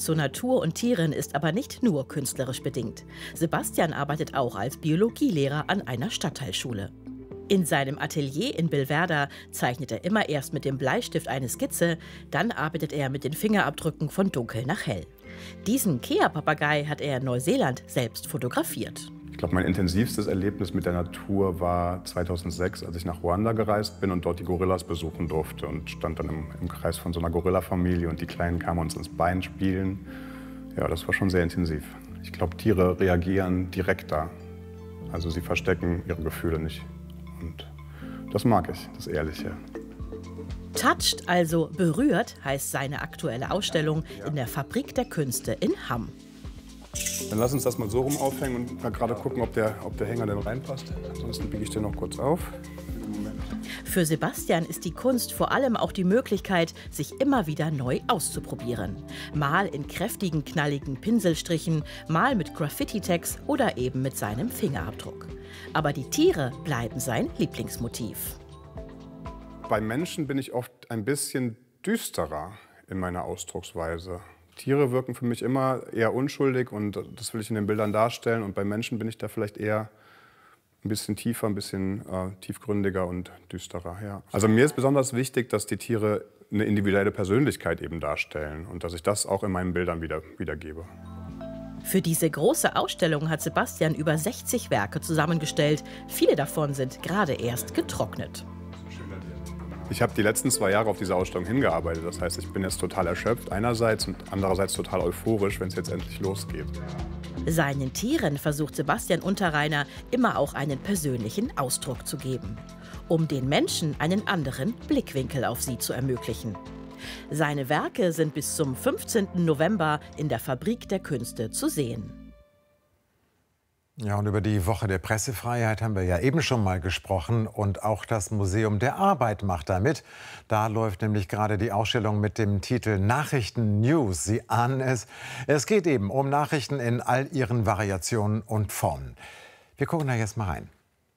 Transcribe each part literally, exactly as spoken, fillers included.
zu Natur und Tieren ist aber nicht nur künstlerisch bedingt. Sebastian arbeitet auch als Biologielehrer an einer Stadtteilschule. In seinem Atelier in Billwerder zeichnet er immer erst mit dem Bleistift eine Skizze, dann arbeitet er mit den Fingerabdrücken von dunkel nach hell. Diesen Kea-Papagei hat er in Neuseeland selbst fotografiert. Ich glaube, mein intensivstes Erlebnis mit der Natur war zweitausendsechs, als ich nach Ruanda gereist bin und dort die Gorillas besuchen durfte und stand dann im, im Kreis von so einer Gorilla-Familie und die Kleinen kamen uns ins Bein spielen. Ja, das war schon sehr intensiv. Ich glaube, Tiere reagieren direkter. Also sie verstecken ihre Gefühle nicht. Und das mag ich, das Ehrliche. Touched, also berührt, heißt seine aktuelle Ausstellung in der Fabrik der Künste in Hamm. Dann lass uns das mal so rum aufhängen und mal gerade gucken, ob der, ob der Hänger denn reinpasst. Ansonsten biege ich den noch kurz auf. Für Sebastian ist die Kunst vor allem auch die Möglichkeit, sich immer wieder neu auszuprobieren. Mal in kräftigen, knalligen Pinselstrichen, mal mit Graffiti-Tags oder eben mit seinem Fingerabdruck. Aber die Tiere bleiben sein Lieblingsmotiv. Bei Menschen bin ich oft ein bisschen düsterer in meiner Ausdrucksweise. Tiere wirken für mich immer eher unschuldig und das will ich in den Bildern darstellen. Und bei Menschen bin ich da vielleicht eher ein bisschen tiefer, ein bisschen äh, tiefgründiger und düsterer. Ja. Also mir ist besonders wichtig, dass die Tiere eine individuelle Persönlichkeit eben darstellen und dass ich das auch in meinen Bildern wieder, wiedergebe. Für diese große Ausstellung hat Sebastian über sechzig Werke zusammengestellt. Viele davon sind gerade erst getrocknet. Ich habe die letzten zwei Jahre auf diese Ausstellung hingearbeitet. Das heißt, ich bin jetzt total erschöpft einerseits und andererseits total euphorisch, wenn es jetzt endlich losgeht. Seinen Tieren versucht Sebastian Unterreiner immer auch einen persönlichen Ausdruck zu geben, um den Menschen einen anderen Blickwinkel auf sie zu ermöglichen. Seine Werke sind bis zum fünfzehnten November in der Fabrik der Künste zu sehen. Ja, und über die Woche der Pressefreiheit haben wir ja eben schon mal gesprochen. Und auch das Museum der Arbeit macht da mit. Da läuft nämlich gerade die Ausstellung mit dem Titel Nachrichten News. Sie ahnen es. Es geht eben um Nachrichten in all ihren Variationen und Formen. Wir gucken da jetzt mal rein.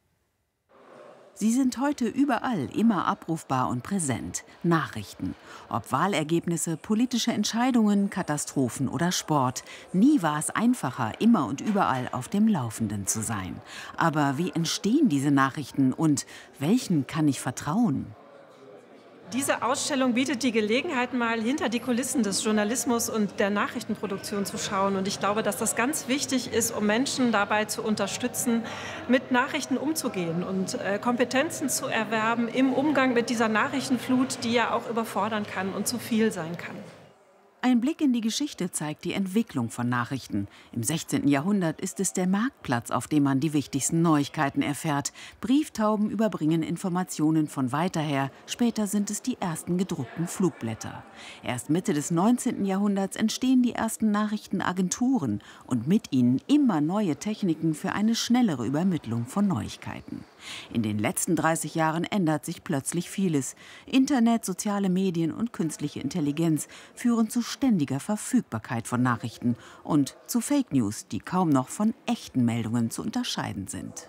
Sie sind heute überall immer abrufbar und präsent. Nachrichten. Ob Wahlergebnisse, politische Entscheidungen, Katastrophen oder Sport. Nie war es einfacher, immer und überall auf dem Laufenden zu sein. Aber wie entstehen diese Nachrichten und welchen kann ich vertrauen? Diese Ausstellung bietet die Gelegenheit, mal hinter die Kulissen des Journalismus und der Nachrichtenproduktion zu schauen. Und ich glaube, dass das ganz wichtig ist, um Menschen dabei zu unterstützen, mit Nachrichten umzugehen und äh, Kompetenzen zu erwerben im Umgang mit dieser Nachrichtenflut, die ja auch überfordern kann und zu viel sein kann. Ein Blick in die Geschichte zeigt die Entwicklung von Nachrichten. Im sechzehnten Jahrhundert ist es der Marktplatz, auf dem man die wichtigsten Neuigkeiten erfährt. Brieftauben überbringen Informationen von weiter her. Später sind es die ersten gedruckten Flugblätter. Erst Mitte des neunzehnten Jahrhunderts entstehen die ersten Nachrichtenagenturen und mit ihnen immer neue Techniken für eine schnellere Übermittlung von Neuigkeiten. In den letzten dreißig Jahren ändert sich plötzlich vieles. Internet, soziale Medien und künstliche Intelligenz führen zu ständiger Verfügbarkeit von Nachrichten und zu Fake News, die kaum noch von echten Meldungen zu unterscheiden sind.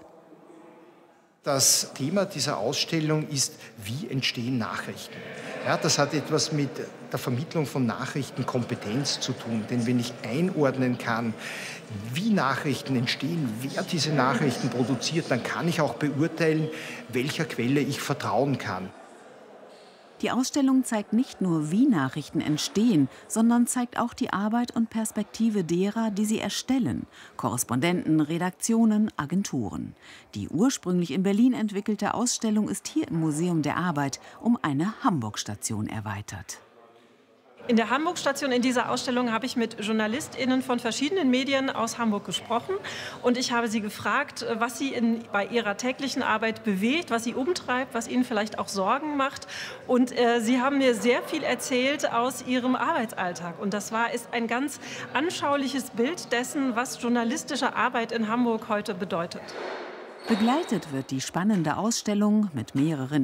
Das Thema dieser Ausstellung ist, wie entstehen Nachrichten. Ja, das hat etwas mit der Vermittlung von Nachrichtenkompetenz zu tun. Denn wenn ich einordnen kann, wie Nachrichten entstehen, wer diese Nachrichten produziert, dann kann ich auch beurteilen, welcher Quelle ich vertrauen kann. Die Ausstellung zeigt nicht nur, wie Nachrichten entstehen, sondern zeigt auch die Arbeit und Perspektive derer, die sie erstellen. Korrespondenten, Redaktionen, Agenturen. Die ursprünglich in Berlin entwickelte Ausstellung ist hier im Museum der Arbeit um eine Hamburg-Station erweitert. In der Hamburg-Station in dieser Ausstellung habe ich mit JournalistInnen von verschiedenen Medien aus Hamburg gesprochen. Und ich habe sie gefragt, was sie in, bei ihrer täglichen Arbeit bewegt, was sie umtreibt, was ihnen vielleicht auch Sorgen macht. Und äh, sie haben mir sehr viel erzählt aus ihrem Arbeitsalltag. Und das war, ist ein ganz anschauliches Bild dessen, was journalistische Arbeit in Hamburg heute bedeutet. Begleitet wird die spannende Ausstellung mit mehreren